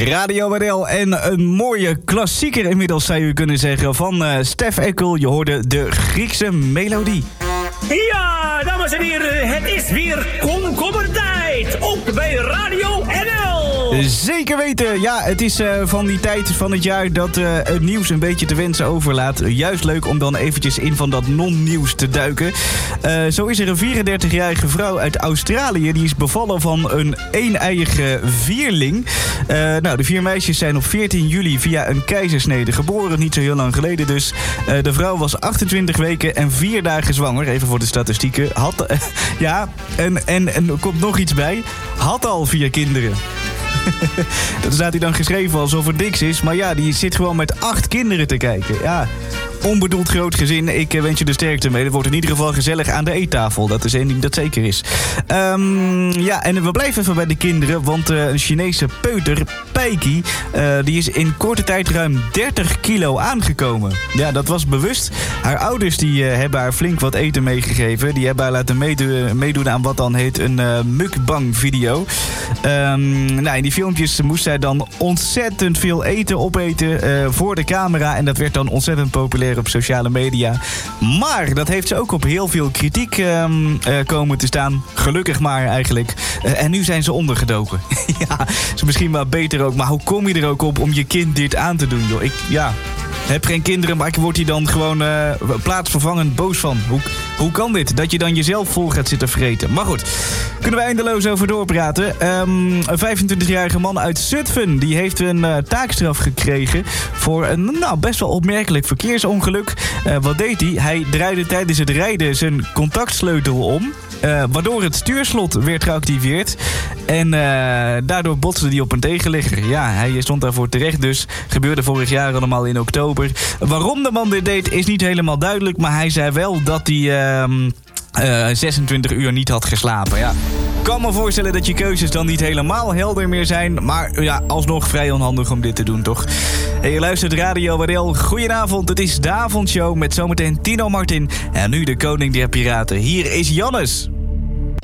Radio Waddel en een mooie klassieker inmiddels zou je kunnen zeggen van Stef Ekkel. Je hoorde de Griekse melodie. Ja, dames en heren, het is weer komkommertijd. Ook bij Radio NL. Zeker weten. Ja, het is van die tijd van het jaar dat het nieuws een beetje te wensen overlaat. Juist leuk om dan eventjes in van dat non-nieuws te duiken. Zo is er een 34-jarige vrouw uit Australië. Die is bevallen van een eeneiige vierling. De 4 meisjes zijn op 14 juli via een keizersnede geboren. Niet zo heel lang geleden dus. De vrouw was 28 weken en 4 dagen zwanger. Even voor de statistieken. En er komt nog iets bij. Had al 4 kinderen. Dat staat hij dan geschreven alsof het niks is. Maar ja, die zit gewoon met 8 kinderen te kijken. Ja, onbedoeld groot gezin. Ik wens je de sterkte mee. Het wordt in ieder geval gezellig aan de eettafel. Dat is één ding dat zeker is. En we blijven even bij de kinderen. Want een Chinese peuter, Peiki, die is in korte tijd ruim 30 kilo aangekomen. Ja, dat was bewust. Haar ouders die hebben haar flink wat eten meegegeven. Die hebben haar laten meedoen aan wat dan heet een mukbang video. In die filmpjes moest zij dan ontzettend veel eten opeten voor de camera. En dat werd dan ontzettend populair op sociale media. Maar dat heeft ze ook op heel veel kritiek komen te staan. Gelukkig maar eigenlijk. En nu zijn ze ondergedoken. Ja, is misschien wel beter ook. Maar hoe kom je er ook op om je kind dit aan te doen, joh? Ik heb geen kinderen, maar ik word hier dan gewoon plaatsvervangend boos van. Hoe kan dit? Dat je dan jezelf vol gaat zitten vreten. Maar goed, kunnen we eindeloos over doorpraten. Een 25-jarige man uit Zutphen, die heeft een taakstraf gekregen voor een best wel opmerkelijk verkeersongeluk. Wat deed hij? Hij draaide tijdens het rijden zijn contactsleutel om. Waardoor het stuurslot werd geactiveerd. En daardoor botste hij op een tegenligger. Ja, hij stond daarvoor terecht dus. Gebeurde vorig jaar allemaal in oktober. Waarom de man dit deed is niet helemaal duidelijk. Maar hij zei wel dat hij 26 uur niet had geslapen. Ja. Ik kan me voorstellen dat je keuzes dan niet helemaal helder meer zijn. Maar ja, alsnog vrij onhandig om dit te doen, toch? Hey, je luistert Radio Waddel. Goedenavond, het is de avondshow met zometeen Tino Martin. En nu de koning der piraten. Hier is Jannes.